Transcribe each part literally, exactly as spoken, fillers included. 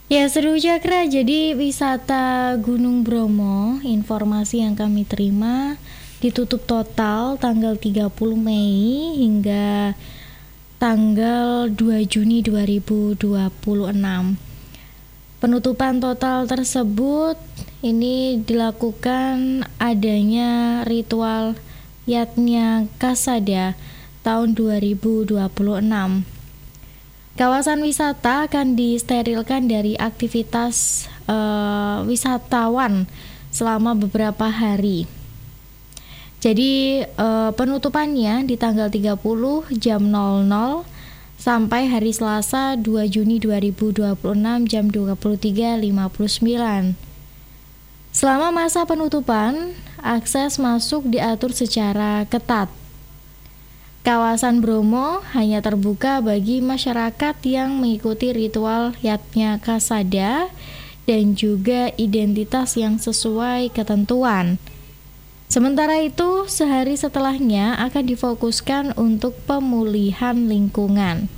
Ya, seru Cakra. Jadi wisata Gunung Bromo, informasi yang kami terima ditutup total tanggal tiga puluh Mei hingga tanggal dua Juni dua ribu dua puluh enam. Penutupan total tersebut ini dilakukan adanya ritual Yatnya Kasada tahun dua ribu dua puluh enam. Kawasan wisata akan disterilkan dari aktivitas uh, wisatawan selama beberapa hari. Jadi uh, penutupannya di tanggal tiga puluh jam nol nol sampai hari Selasa dua Juni dua ribu dua puluh enam jam dua puluh tiga lewat lima puluh sembilan. Selama masa penutupan, akses masuk diatur secara ketat. Kawasan Bromo hanya terbuka bagi masyarakat yang mengikuti ritual Yatnya Kasada dan juga identitas yang sesuai ketentuan. Sementara itu, sehari setelahnya akan difokuskan untuk pemulihan lingkungan.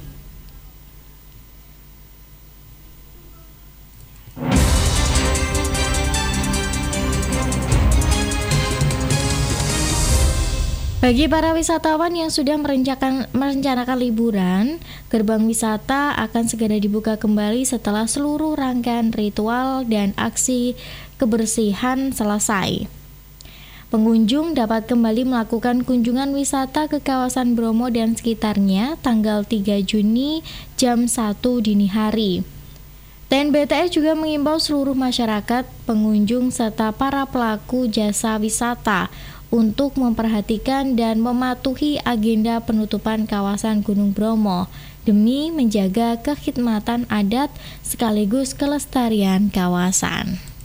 Bagi para wisatawan yang sudah merencanakan, merencanakan liburan, gerbang wisata akan segera dibuka kembali setelah seluruh rangkaian ritual dan aksi kebersihan selesai. Pengunjung dapat kembali melakukan kunjungan wisata ke kawasan Bromo dan sekitarnya tanggal tiga Juni jam satu dini hari. T N B T S juga mengimbau seluruh masyarakat, pengunjung, serta para pelaku jasa wisata untuk memperhatikan dan mematuhi agenda penutupan kawasan Gunung Bromo demi menjaga kekhidmatan adat sekaligus kelestarian kawasan.